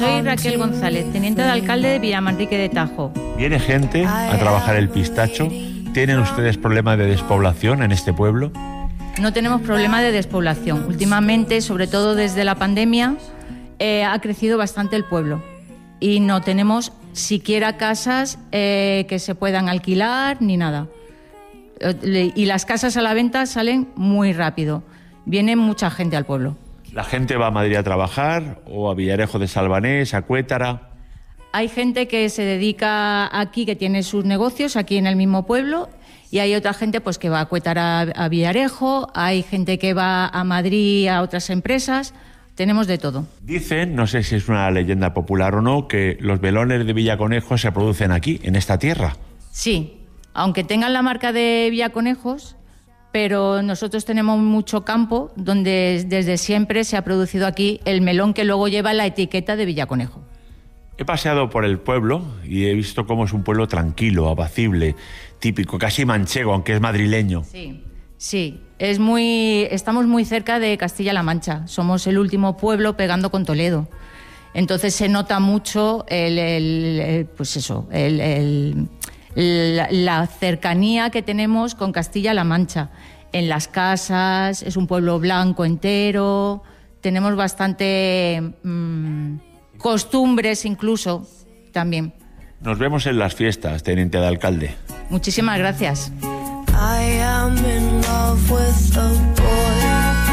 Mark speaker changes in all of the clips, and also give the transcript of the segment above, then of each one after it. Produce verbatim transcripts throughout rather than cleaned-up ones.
Speaker 1: Soy Raquel González, teniente de alcalde de Villamanrique de Tajo.
Speaker 2: ¿Viene gente a trabajar el pistacho? ¿Tienen ustedes problemas de despoblación en este pueblo?
Speaker 1: No tenemos problema de despoblación. Últimamente, sobre todo desde la pandemia, eh, ha crecido bastante el pueblo y no tenemos siquiera casas eh, que se puedan alquilar ni nada. Y las casas a la venta salen muy rápido. Viene mucha gente al pueblo.
Speaker 2: ¿La gente va a Madrid a trabajar o a Villarejo de Salvanés, a Cuétara?
Speaker 1: Hay gente que se dedica aquí, que tiene sus negocios aquí en el mismo pueblo, y hay otra gente pues que va a Cuétara, a Villarejo, hay gente que va a Madrid a otras empresas, tenemos de todo. Dicen, no sé si es una leyenda popular o no, que los velones de Villaconejos se producen aquí, en esta tierra. Sí, aunque tengan la marca de Villaconejos, pero nosotros tenemos mucho campo donde desde siempre se ha producido aquí el melón que luego lleva la etiqueta de Villaconejo. He paseado por el pueblo y he visto cómo es un pueblo tranquilo, apacible, típico, casi manchego, aunque es madrileño. Sí, sí, es muy, estamos muy cerca de Castilla-La Mancha, somos el último pueblo pegando con Toledo. Entonces se nota mucho el, el, el pues eso, el... el La, la cercanía que tenemos con Castilla-La Mancha. En las casas, es un pueblo blanco entero, tenemos bastante mmm, costumbres incluso también. Nos vemos en las fiestas, teniente de alcalde. Muchísimas gracias. I am in love with a boy,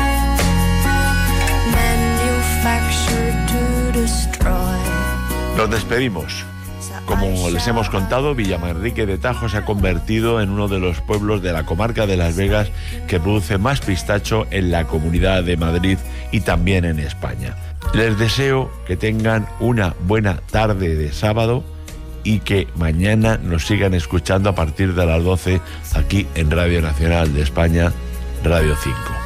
Speaker 1: manufactured to destroy. Nos despedimos. Como les hemos contado, Villamanrique de Tajo se ha convertido en uno de los pueblos de la comarca de Las Vegas que produce más pistacho en la Comunidad de Madrid y también en España. Les deseo que tengan una buena tarde de sábado y que mañana nos sigan escuchando a partir de las doce aquí en Radio Nacional de España, Radio cinco.